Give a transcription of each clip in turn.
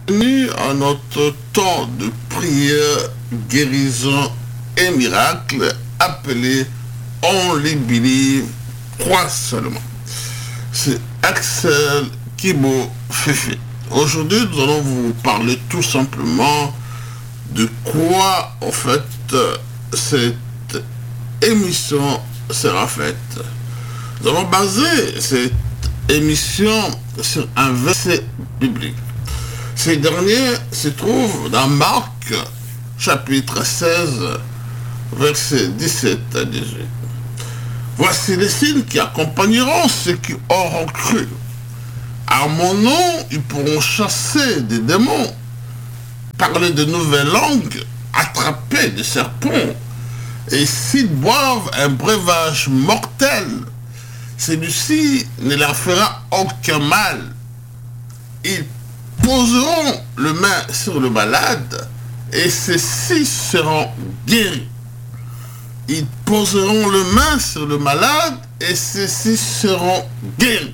Bienvenue à notre temps de prière, guérison et miracle appelé Only Believe, crois seulement. C'est Axel Kibo Fefe. Aujourd'hui, nous allons vous parler tout simplement de quoi, en fait, cette émission sera faite. Nous allons baser cette émission sur un verset biblique. Ces derniers se trouvent dans Marc, chapitre 16, versets 17 à 18. Voici les signes qui accompagneront ceux qui auront cru. À mon nom, ils pourront chasser des démons, parler de nouvelles langues, attraper des serpents. Et s'ils boivent un breuvage mortel, celui-ci ne leur fera aucun mal. Ils poseront le main sur le malade et ceux-ci seront guéris. Ils poseront le main sur le malade et ceux-ci seront guéris.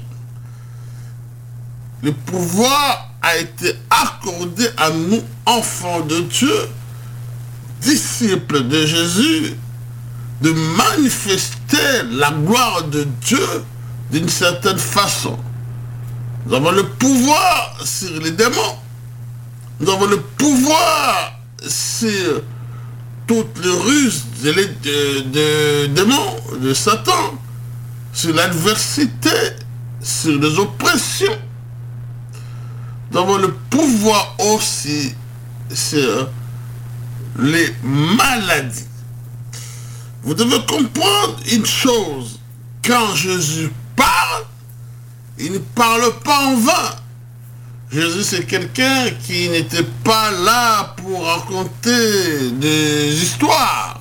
Le pouvoir a été accordé à nous, enfants de Dieu, disciples de Jésus, de manifester la gloire de Dieu d'une certaine façon. Nous avons le pouvoir sur les démons. Nous avons le pouvoir sur toutes les ruses de démons, de Satan, sur l'adversité, sur les oppressions. Nous avons le pouvoir aussi sur les maladies. Vous devez comprendre une chose. Quand Jésus parle, il ne parle pas en vain. Jésus, c'est quelqu'un qui n'était pas là pour raconter des histoires.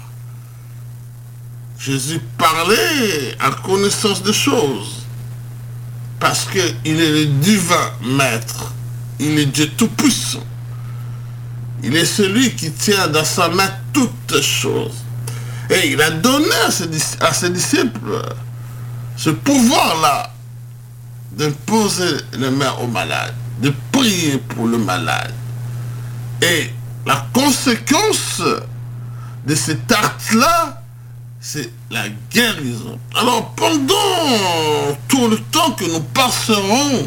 Jésus parlait en connaissance des choses. Parce qu'il est le divin maître. Il est Dieu tout-puissant. Il est celui qui tient dans sa main toutes choses. Et il a donné à ses disciples ce pouvoir-là de poser les mains au malade, de prier pour le malade. Et la conséquence de cet acte-là, c'est la guérison. Alors pendant tout le temps que nous passerons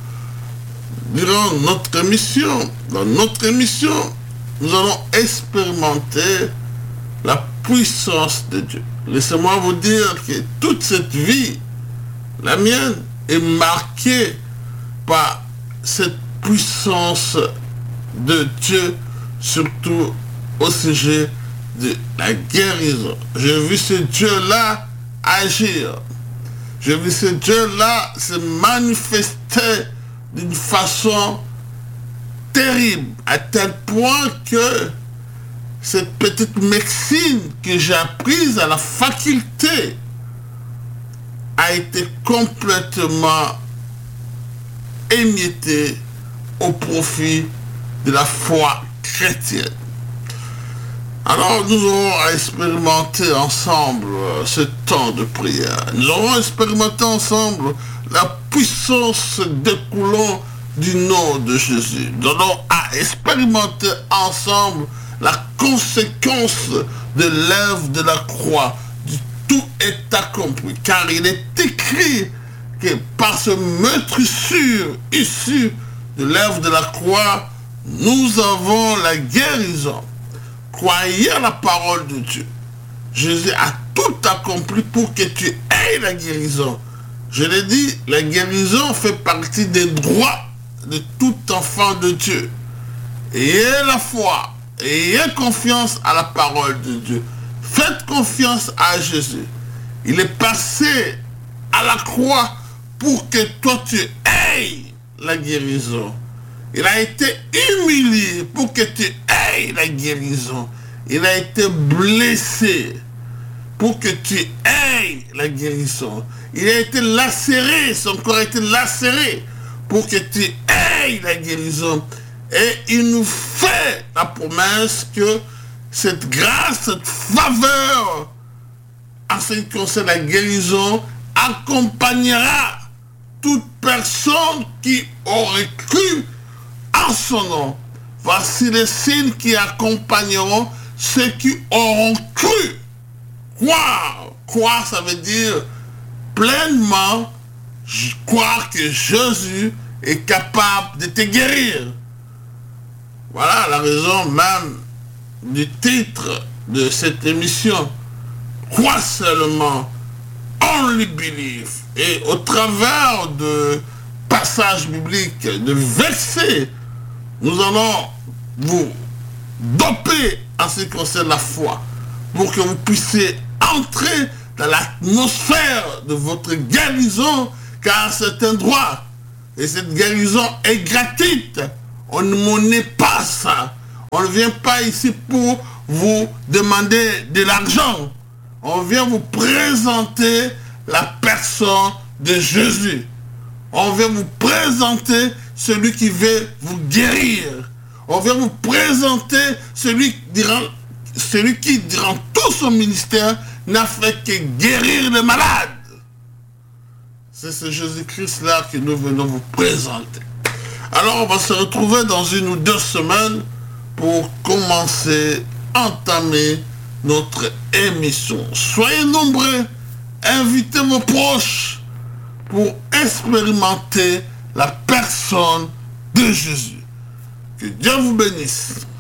durant notre émission, dans notre émission, nous allons expérimenter la puissance de Dieu. Laissez-moi vous dire que toute cette vie, la mienne, est marquée par cette puissance de Dieu, surtout au sujet de la guérison. J'ai vu ce Dieu-là agir. J'ai vu ce Dieu-là se manifester d'une façon terrible, à tel point que cette petite médecine que j'ai apprise à la faculté a été complètement émiettée au profit de la foi chrétienne. Alors nous aurons à expérimenter ensemble ce temps de prière. Nous aurons expérimenté ensemble la puissance découlant du nom de Jésus. Nous aurons à expérimenter ensemble la conséquence de l'œuvre de la croix. Tout est accompli, car il est écrit que par ce meurtrissure issu de l'œuvre de la croix, nous avons la guérison. Croyez à la parole de Dieu. Jésus a tout accompli pour que tu aies la guérison. Je l'ai dit, la guérison fait partie des droits de tout enfant de Dieu. Ayez la foi, ayez confiance à la parole de Dieu. Faites confiance à Jésus. Il est passé à la croix pour que toi tu aies la guérison. Il a été humilié pour que tu aies la guérison. Il a été blessé pour que tu aies la guérison. Il a été lacéré, son corps a été lacéré pour que tu aies la guérison. Et il nous fait la promesse que cette grâce, cette faveur, en ce qui concerne la guérison, accompagnera toute personne qui aurait cru en son nom. Voici les signes qui accompagneront ceux qui auront cru. Croire. Croire, ça veut dire pleinement croire que Jésus est capable de te guérir. Voilà la raison même du titre de cette émission. Crois seulement, only believe. Et au travers de passages bibliques, de versets, nous allons vous doper en ce qui concerne la foi, pour que vous puissiez entrer dans l'atmosphère de votre guérison, car c'est un droit. Et cette guérison est gratuite. On ne monnaie pas ça. On ne vient pas ici pour vous demander de l'argent. On vient vous présenter la personne de Jésus. On vient vous présenter celui qui veut vous guérir. On vient vous présenter celui qui, durant tout son ministère, n'a fait que guérir les malades. C'est ce Jésus-Christ-là que nous venons vous présenter. Alors, on va se retrouver dans 1 ou 2 semaines pour commencer, entamer notre émission. Soyez nombreux, invitez vos proches pour expérimenter la personne de Jésus. Que Dieu vous bénisse.